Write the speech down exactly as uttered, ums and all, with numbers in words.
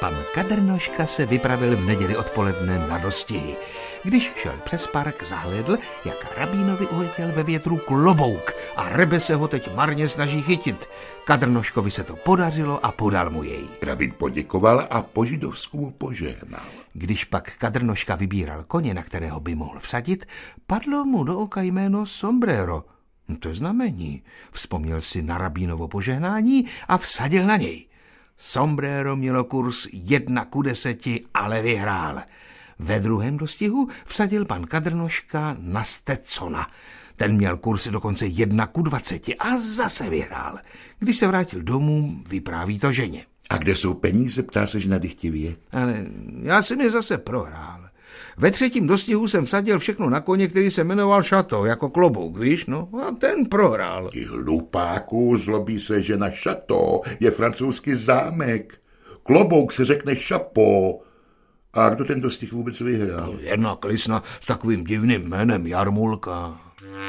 Pan Kadrnoška se vypravil v neděli odpoledne na dostihy. Když šel přes park, zahlédl, jak rabínovi uletěl ve větru klobouk a Rebe se ho teď marně snaží chytit. Kadrnoškovi se to podařilo a podal mu jej. Rabín poděkoval a po židovsku mu požehnal. Když pak Kadrnoška vybíral koně, na kterého by mohl vsadit, padlo mu do oka jméno Sombrero. To je znamení. Vzpomněl si na rabínovo požehnání a vsadil na něj. Sombrero mělo kurz jedna ku deseti, ale vyhrál. Ve druhém dostihu vsadil pan Kadrnoška na Stetsona. Ten měl kurz dokonce jedna ku dvaceti a zase vyhrál. Když se vrátil domů, vypráví to ženě. A kde jsou peníze, ptá se žena dychtivě. Ale já jsem je zase prohrál. Ve třetím dostihu jsem vsadil všechno na koně, který se jmenoval Šato, jako klobouk, víš, no, a ten prohrál. Ty hlupáku, zlobí se žena, Šato je francouzský zámek. Klobouk se řekne šapo. A kdo ten dostih vůbec vyhrál? Jedna klisna s takovým divným jménem Jarmulka.